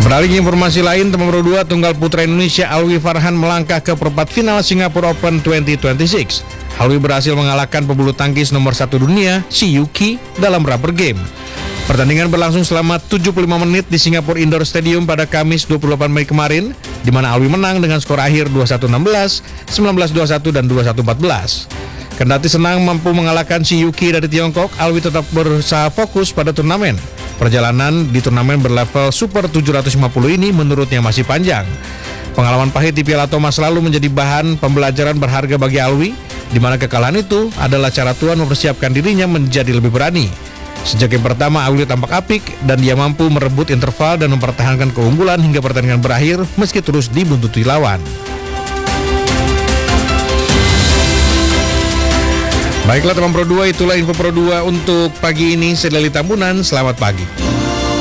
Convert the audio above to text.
Beralih ke informasi lain, teman Pro 2 tunggal putra Indonesia Alwi Farhan melangkah ke perempat final Singapore Open 2026. Alwi berhasil mengalahkan pebulu tangkis nomor 1 dunia, Shi Yuqi, dalam rubber game. Pertandingan berlangsung selama 75 menit di Singapore Indoor Stadium pada Kamis 28 Mei kemarin, di mana Alwi menang dengan skor akhir 21-16, 19-21, dan 21-14. Kendati senang mampu mengalahkan Shi Yuqi dari Tiongkok, Alwi tetap berusaha fokus pada turnamen. Perjalanan di turnamen berlevel Super 750 ini menurutnya masih panjang. Pengalaman pahit di Piala Thomas selalu menjadi bahan pembelajaran berharga bagi Alwi, di mana kekalahan itu adalah cara Tuhan mempersiapkan dirinya menjadi lebih berani. Sejak game pertama, Alwi tampak apik dan dia mampu merebut interval dan mempertahankan keunggulan hingga pertandingan berakhir meski terus dibuntuti lawan. Baiklah teman Pro 2, itulah info Pro 2 untuk pagi ini. Saya Lali Tambunan, selamat pagi.